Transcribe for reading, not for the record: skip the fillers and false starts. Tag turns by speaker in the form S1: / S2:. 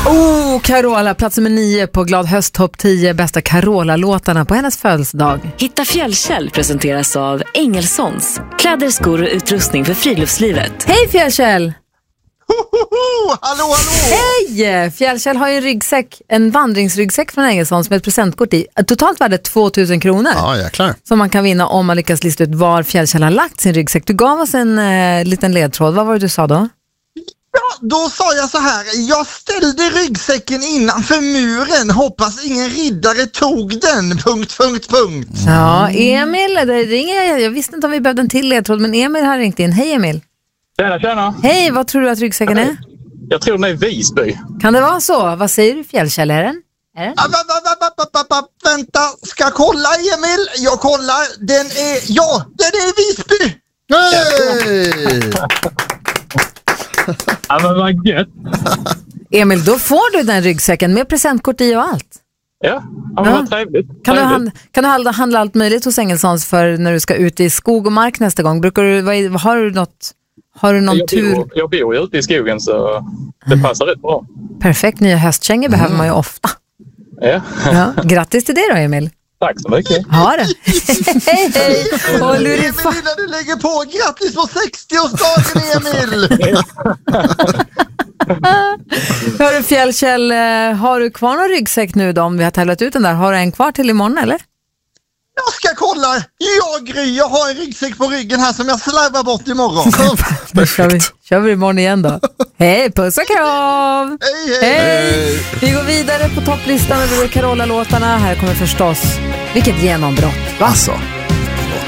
S1: Carola, plats nummer 9 på Glad höst topp 10 bästa Carola-låtarna på hennes födelsedag.
S2: Hitta Fjällkäll presenteras av Engelsons. Kläder, skor och utrustning för friluftslivet.
S1: Hej Fjällkäll!
S3: Hallå!
S1: Hej! Fjällkäll har ju en ryggsäck, en vandringsryggsäck från Engelsons med ett presentkort i. Totalt värde 2000 kronor.
S3: Ja, jäklar.
S1: Som man kan vinna om man lyckas lista ut var Fjällkäll har lagt sin ryggsäck. Du gav oss en liten ledtråd. Vad var det du sa då?
S3: Ja, då sa jag så här. Jag ställde ryggsäcken innanför muren. Hoppas ingen riddare tog den. ...
S1: Ja, Emil, det ringer. Jag visste inte om vi behövde en till ledtråd, men Emil har ringt in. Hej Emil.
S4: Tjena.
S1: Hej, vad tror du att ryggsäcken är?
S4: Jag tror den är Visby.
S1: Kan det vara så? Vad säger du, Fjällkäll? Är den?
S3: Vänta, ska jag kolla Emil? Jag kollar. Den är Visby.
S5: Nej!
S4: Ja, men vad gött.
S1: Emil, då får du den ryggsäcken med presentkort i och allt.
S4: Ja, men vad trevligt.
S1: Kan du handla allt möjligt hos Engelsons för när du ska ut i skog och mark nästa gång? Har du någon tur?
S4: Jag bor ju ute i skogen så det passar rätt bra.
S1: Perfekt, nya höstkängor behöver man ju ofta.
S4: Ja.
S1: Grattis till det då, Emil.
S4: Tack så mycket.
S1: Ha det. Hej. Och
S3: Emil, när du lägger på, grattis på 60-årsdagen Emil.
S1: Hörru Fjällkäll, har du kvar någon ryggsäck nu då om vi har tävlat ut den där? Har du en kvar till imorgon eller?
S3: Jag ska kolla. Jag har en ryggsäck på ryggen här som jag slarvar bort imorgon.
S1: Då kör vi imorgon igen då. Hej, puss och kram! Hej! Vi går vidare på topplistan med Carola-låtarna. Här kommer förstås, vilket genombrott. Va?
S5: Alltså.